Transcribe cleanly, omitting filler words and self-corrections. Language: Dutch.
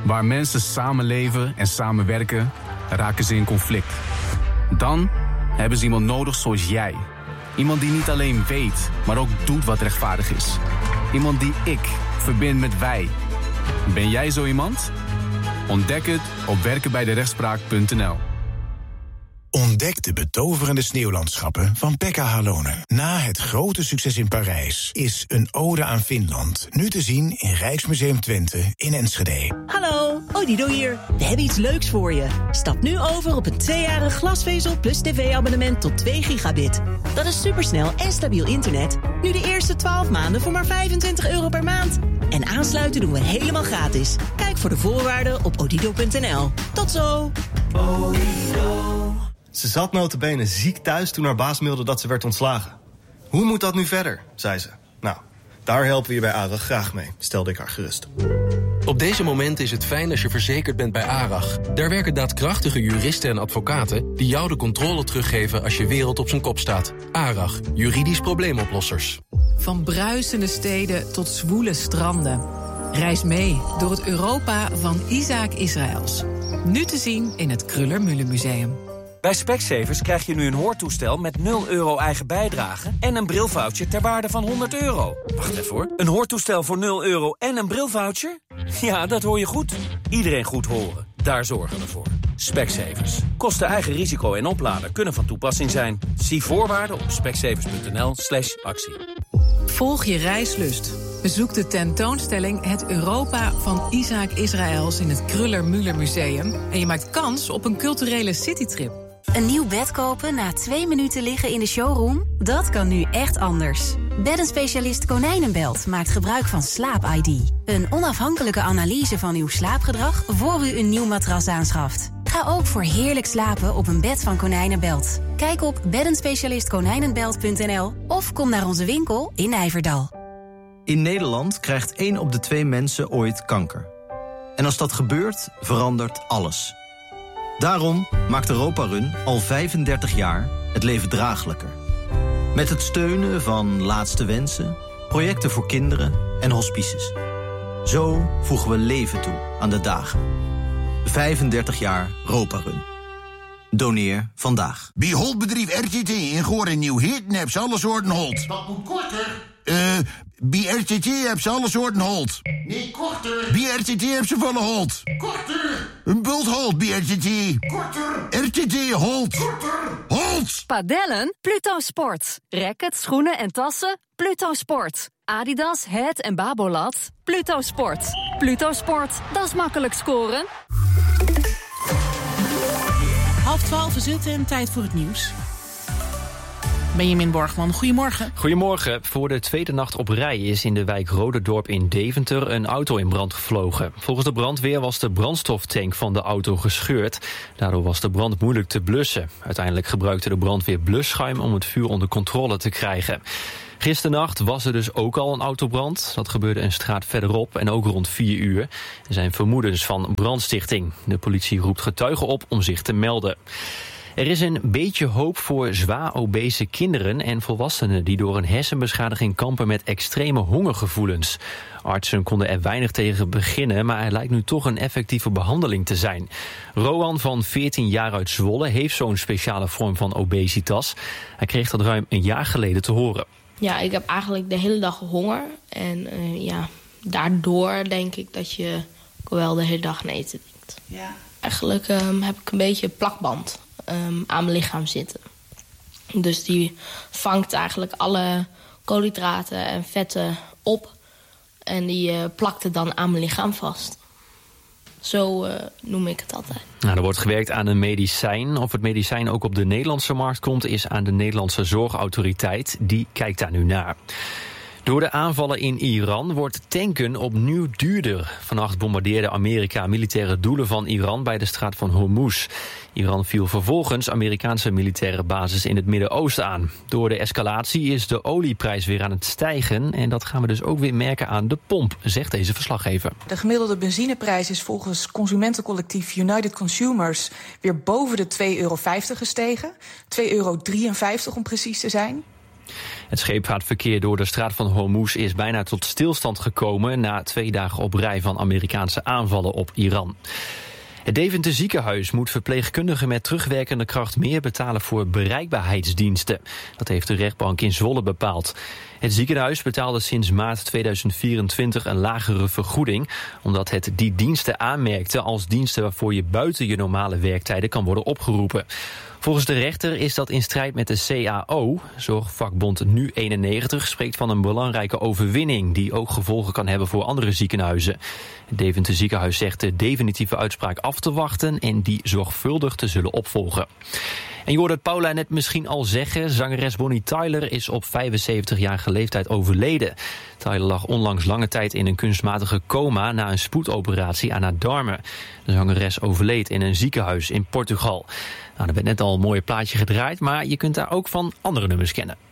Waar mensen samenleven en samenwerken, raken ze in conflict. Dan hebben ze iemand nodig zoals jij. Iemand die niet alleen weet, maar ook doet wat rechtvaardig is. Iemand die ik verbind met wij. Ben jij zo iemand? Ontdek het op werkenbijderechtspraak.nl. Ontdek de betoverende sneeuwlandschappen van Pekka Halonen. Na het grote succes in Parijs is Een ode aan Finland nu te zien in Rijksmuseum Twente in Enschede. Hallo, Odido hier. We hebben iets leuks voor je. Stap nu over op een 2-jarig glasvezel plus tv-abonnement tot 2 gigabit. Dat is supersnel en stabiel internet. Nu de eerste 12 maanden voor maar €25 per maand. En aansluiten doen we helemaal gratis. Kijk voor de voorwaarden op odido.nl. Tot zo! Odido. Ze zat nota bene ziek thuis toen haar baas mailde dat ze werd ontslagen. Hoe moet dat nu verder, zei ze. Nou, daar helpen we je bij ARAG graag mee, stelde ik haar gerust. Op deze momenten is het fijn als je verzekerd bent bij ARAG. Daar werken daadkrachtige juristen en advocaten die jou de controle teruggeven als je wereld op zijn kop staat. ARAG, juridisch probleemoplossers. Van bruisende steden tot zwoele stranden. Reis mee door het Europa van Isaac Israëls. Nu te zien in het Kruller-Müller Museum. Bij Specsavers krijg je nu een hoortoestel met €0 eigen bijdrage en een brilvoucher ter waarde van €100. Wacht even hoor. Een hoortoestel voor €0 en een brilvoucher? Ja, dat hoor je goed. Iedereen goed horen. Daar zorgen we voor. Specsavers. Kosten eigen risico en opladen kunnen van toepassing zijn. Zie voorwaarden op specsavers.nl/actie. Volg je reislust. Bezoek de tentoonstelling Het Europa van Isaac Israëls in het Kruller-Müller Museum. En je maakt kans op een culturele citytrip. Een nieuw bed kopen na 2 minuten liggen in de showroom? Dat kan nu echt anders. Beddenspecialist Konijnenbelt maakt gebruik van Slaap-ID. Een onafhankelijke analyse van uw slaapgedrag voor u een nieuw matras aanschaft. Ga ook voor heerlijk slapen op een bed van Konijnenbelt. Kijk op beddenspecialistkonijnenbelt.nl of kom naar onze winkel in Nijverdal. In Nederland krijgt 1 op de 2 mensen ooit kanker. En als dat gebeurt, verandert alles. Daarom maakt Europa Run al 35 jaar het leven draaglijker. Met het steunen van Laatste Wensen, projecten voor kinderen en hospices. Zo voegen we leven toe aan de dagen. 35 jaar Europa Run. Doneer vandaag. Bij Holtbedrijf RTT in Goor en Nieuw-Heerten heb ze alle soorten holt. Dat moet korter. Bij RTT heb ze alle soorten holt. Nee, korter. Bij RTT heb ze volle holt. Korter. Een bult holt bij RTT. Korter. RTT holt. Korter. Holt. Padellen? Pluto Sport. Rackets, schoenen en tassen? Pluto Sport. Adidas, Het en Babolat? Pluto Sport. Pluto Sport, dat is makkelijk scoren. 11:30 is het en tijd voor het nieuws. Benjamin Borgman, goedemorgen. Goedemorgen. Voor de tweede nacht op rij is in de wijk Roderdorp in Deventer een auto in brand gevlogen. Volgens de brandweer was de brandstoftank van de auto gescheurd. Daardoor was de brand moeilijk te blussen. Uiteindelijk gebruikte de brandweer blusschuim om het vuur onder controle te krijgen. Gisternacht was er dus ook al een autobrand. Dat gebeurde een straat verderop en ook rond 4 uur. Er zijn vermoedens van brandstichting. De politie roept getuigen op om zich te melden. Er is een beetje hoop voor zwaar obese kinderen en volwassenen die door een hersenbeschadiging kampen met extreme hongergevoelens. Artsen konden er weinig tegen beginnen, maar er lijkt nu toch een effectieve behandeling te zijn. Roan van 14 jaar uit Zwolle heeft zo'n speciale vorm van obesitas. Hij kreeg dat ruim een jaar geleden te horen. Ja, ik heb eigenlijk de hele dag honger. En daardoor denk ik dat je wel de hele dag aan eten denkt. Ja. Eigenlijk heb ik een beetje plakband aan mijn lichaam zitten. Dus die vangt eigenlijk alle koolhydraten en vetten op. En die plakt het dan aan mijn lichaam vast. Zo noem ik het altijd. Nou, er wordt gewerkt aan een medicijn. Of het medicijn ook op de Nederlandse markt komt, is aan de Nederlandse Zorgautoriteit. Die kijkt daar nu naar. Door de aanvallen in Iran wordt tanken opnieuw duurder. Vannacht bombardeerde Amerika militaire doelen van Iran bij de straat van Hormuz. Iran viel vervolgens Amerikaanse militaire bases in het Midden-Oosten aan. Door de escalatie is de olieprijs weer aan het stijgen. En dat gaan we dus ook weer merken aan de pomp, zegt deze verslaggever. De gemiddelde benzineprijs is volgens consumentencollectief United Consumers weer boven de €2,50 gestegen. €2,53 om precies te zijn. Het scheepvaartverkeer door de straat van Hormuz is bijna tot stilstand gekomen na 2 dagen op rij van Amerikaanse aanvallen op Iran. Het Deventer ziekenhuis moet verpleegkundigen met terugwerkende kracht meer betalen voor bereikbaarheidsdiensten. Dat heeft de rechtbank in Zwolle bepaald. Het ziekenhuis betaalde sinds maart 2024 een lagere vergoeding, omdat het die diensten aanmerkte als diensten waarvoor je buiten je normale werktijden kan worden opgeroepen. Volgens de rechter is dat in strijd met de CAO. Zorgvakbond Nu91 spreekt van een belangrijke overwinning die ook gevolgen kan hebben voor andere ziekenhuizen. Het Deventer ziekenhuis zegt de definitieve uitspraak af te wachten en die zorgvuldig te zullen opvolgen. En je hoorde het Paula net misschien al zeggen, zangeres Bonnie Tyler is op 75-jarige leeftijd overleden. Tyler lag onlangs lange tijd in een kunstmatige coma na een spoedoperatie aan haar darmen. De zangeres overleed in een ziekenhuis in Portugal. Nou, er werd net al een mooi plaatje gedraaid, maar je kunt daar ook van andere nummers kennen.